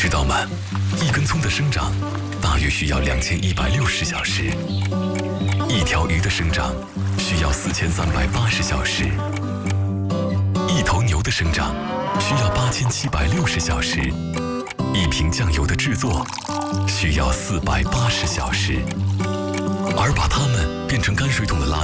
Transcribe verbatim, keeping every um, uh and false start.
道吗？一根葱的生长大约需要两千一百六十小时，一条鱼的生长需要四千三百八十小时，一头牛的生长需要八千七百六十小时，一瓶酱油的制作需要四百八十小时，而把它们变成泔水桶的垃圾。